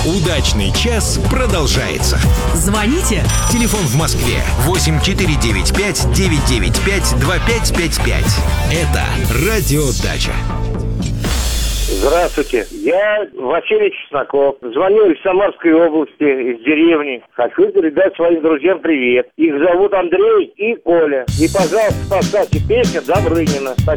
Удачный час продолжается. Звоните. Телефон в Москве 8495-995-2555. Это Радио Дача. Здравствуйте, я Василий Чесноков. Звоню из Самарской области, из деревни. Хочу передать своим друзьям привет. Их зовут Андрей и Коля. И, пожалуйста, поставьте песню Добрынина.